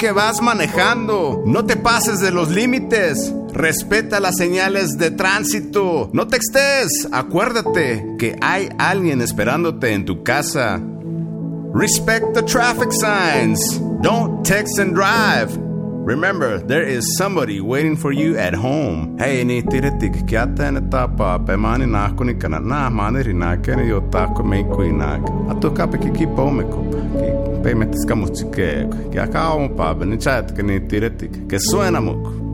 que vas manejando. No te pases de los límites. Respeta las señales de tránsito. No textes. Acuérdate que hay alguien esperándote en tu casa. Respect the traffic signs. Don't text and drive. Remember, there is somebody waiting for you at home. Hey, ni tiretik kiata na tapa pe mani na kuni kana na mani rina kene yo tako me kuina. Atu kape ki pomeko. Ki pe metis kamuchike. Ki akao pa ben chat que ni tiretik. Que suena mucho.